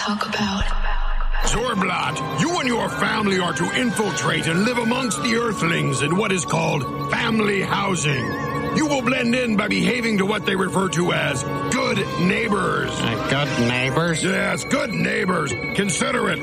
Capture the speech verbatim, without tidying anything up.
talk about. Zorblat, you and your family are to infiltrate and live amongst the Earthlings in what is called family housing. You will blend in by behaving to what they refer to as good neighbors. Uh, good neighbors? Yes, good neighbors. Consider it